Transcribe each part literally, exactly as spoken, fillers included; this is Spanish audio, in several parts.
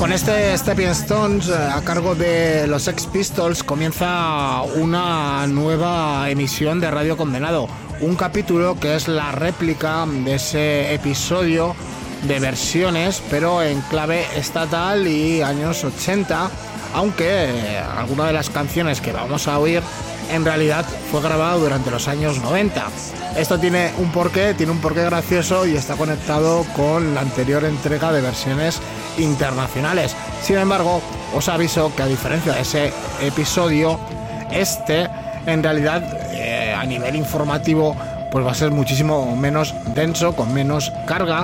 Con este Stepping Stones eh, a cargo de los Sex Pistols comienza una nueva emisión de Radio Condenado, un capítulo que es la réplica de ese episodio de versiones, pero en clave estatal y años ochenta, aunque eh, alguna de las canciones que vamos a oír en realidad fue grabado durante los años noventa. Esto tiene un porqué, tiene un porqué gracioso y está conectado con la anterior entrega de versiones internacionales. Sin embargo, os aviso que a diferencia de ese episodio, este en realidad eh, a nivel informativo pues va a ser muchísimo menos denso, con menos carga,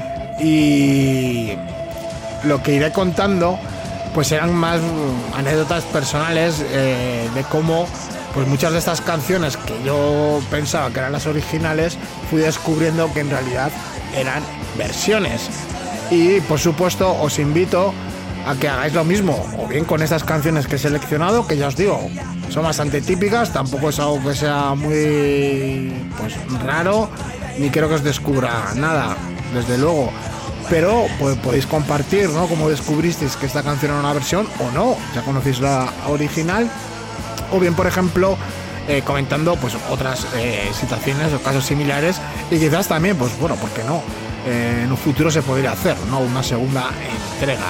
y lo que iré contando pues serán más anécdotas personales eh, de cómo pues muchas de estas canciones que yo pensaba que eran las originales, fui descubriendo que en realidad eran versiones. Y por supuesto os invito a que hagáis lo mismo, o bien con estas canciones que he seleccionado, que ya os digo, son bastante típicas, tampoco es algo que sea muy pues raro, ni quiero que os descubra nada, desde luego. Pero pues, podéis compartir, ¿no?, cómo descubristeis que esta canción era una versión o no, ya conocéis la original. O bien, por ejemplo, eh, comentando pues otras eh, situaciones o casos similares, y quizás también, pues bueno, ¿por qué no? Eh, en un futuro se podría hacer, ¿no?, una segunda entrega.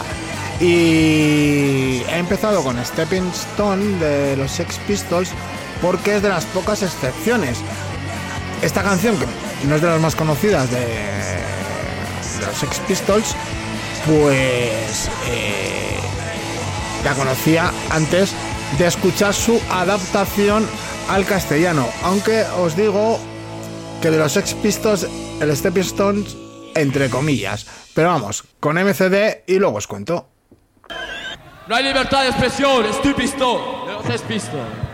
Y he empezado con Stepping Stone de los Sex Pistols porque es de las pocas excepciones. Esta canción, que no es de las más conocidas de, de los Sex Pistols, pues eh, la conocía antes de escuchar su adaptación al castellano, aunque os digo que de los Sex Pistols el Stepping Stones entre comillas, pero vamos, con M C D y luego os cuento. No hay libertad de expresión, Stepping Stone de los Sex Pistols.